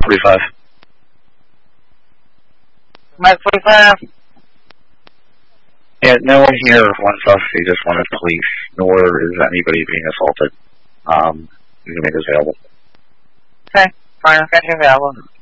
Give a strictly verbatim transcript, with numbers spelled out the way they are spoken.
forty-five. Mike forty-five. Yeah, no one here wants us. He just wanted police, nor is anybody being assaulted. Um, you can make us available. Okay, fine, I've got you available.